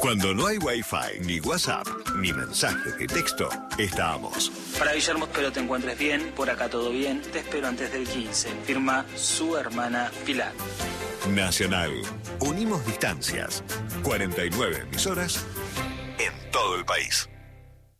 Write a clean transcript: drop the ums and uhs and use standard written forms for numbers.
Cuando no hay Wi-Fi, ni WhatsApp, ni mensaje de texto, estamos. Para Guillermo, espero te encuentres bien. Por acá todo bien. Te espero antes del 15. Firma su hermana Pilar. Nacional. Unimos distancias. 49 emisoras en todo el país.